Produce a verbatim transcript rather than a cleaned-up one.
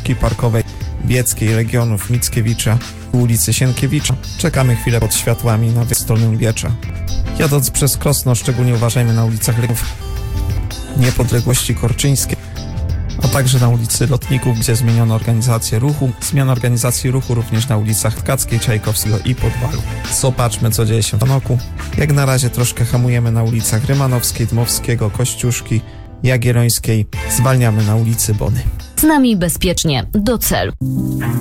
Dróżki Parkowej Bieckiej, regionów Mickiewicza, ulicy Sienkiewicza. Czekamy chwilę pod światłami na Stolnym Biecza. Jadąc przez Krosno szczególnie uważajmy na ulicach Leków Niepodległości Korczyńskiej, a także na ulicy Lotników, gdzie zmieniono organizację ruchu. Zmiana organizacji ruchu również na ulicach Tkackiej, Czajkowskiego i Podwalu. Zobaczmy, co dzieje się w Sanoku. Jak na razie troszkę hamujemy na ulicach Rymanowskiej, Dmowskiego, Kościuszki, Jagiellońskiej. Zwalniamy na ulicy Bony. Z nami bezpiecznie do celu.